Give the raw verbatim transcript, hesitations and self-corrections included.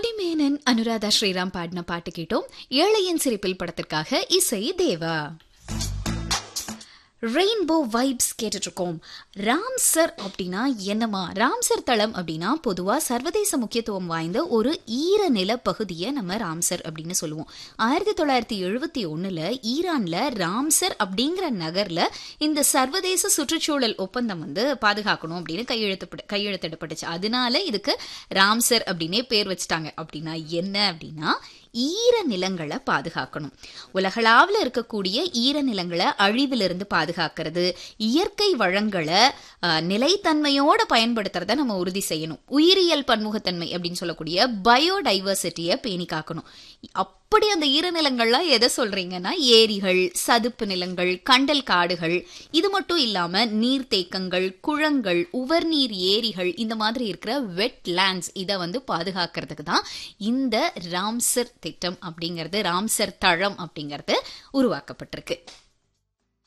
உன்னிமேனன் அனுராதா ஸ்ரீராம் பாடின பாட்டு கேட்டோம். ஏழையின் சிரிப்பில் படத்திற்காக இசை தேவா. ரெயின்போ வைப்ஸ் கேட்டுட்டு இருக்கோம். ராம்சர் அப்படின்னா என்னமா? ராம்சர் தளம் அப்படின்னா பொதுவா சர்வதேச முக்கியத்துவம் வாய்ந்த ஒரு ஈரநில பகுதியை நம்ம ராம்சர் அப்படின்னு சொல்லுவோம். ஆயிரத்தி தொள்ளாயிரத்தி எழுபத்தி ஒண்ணுல ஈரான்ல ராம்சர் அப்படிங்கிற நகர்ல இந்த சர்வதேச சுற்றுச்சூழல் ஒப்பந்தம் வந்து பாதுகாக்கணும் அப்படின்னு கையெழுத்து கையெழுத்திடப்பட்டுச்சு. அதனால இதுக்கு ராம்சர் அப்படின்னே பேர் வச்சுட்டாங்க. அப்படின்னா என்ன அப்படின்னா ஈர நிலங்களை பாதுகாக்கணும். உலகளாவில் இருக்கக்கூடிய ஈர நிலங்களை அழிவிலிருந்து பாதுகாக்கிறது, இயற்கை வளங்களை நிலைத்தன்மையோட பயன்படுத்துறத நம்ம உறுதி செய்யணும். உயிரியல் பன்முகத்தன்மை அப்படின்னு சொல்லக்கூடிய பயோடைவர்சிட்டியை பேணி காக்கணும். அப்படி அந்த ஈரநிலங்கள்லாம் எதை சொல்றீங்கன்னா ஏரிகள், சதுப்பு நிலங்கள், கண்டல் காடுகள், இது மட்டும் இல்லாம நீர்த்தேக்கங்கள், குளங்கள், உவர்நீர் ஏரிகள், இந்த மாதிரி இருக்கிற வெட் லேண்ட்ஸ் இதை வந்து பாதுகாக்கிறதுக்கு தான் இந்த ராம்சர் திட்டம் அப்படிங்கிறது, ராம்சர் தளம் அப்படிங்கிறது உருவாக்கப்பட்டிருக்கு.